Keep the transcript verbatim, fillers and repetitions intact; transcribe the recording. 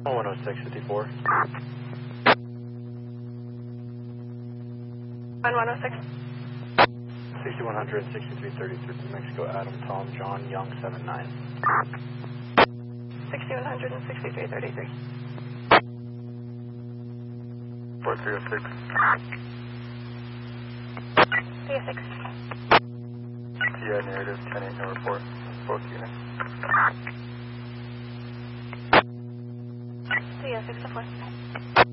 one oh six fifty-four. On one oh six. sixty-one hundred, sixty-three thirty-three, Mexico, Adam, Tom, John, Young, seven nine. sixty-one hundred and sixty-three thirty-three. four three oh six. three oh six. T I narrative, ten eight, no report. Both units. three oh six to four.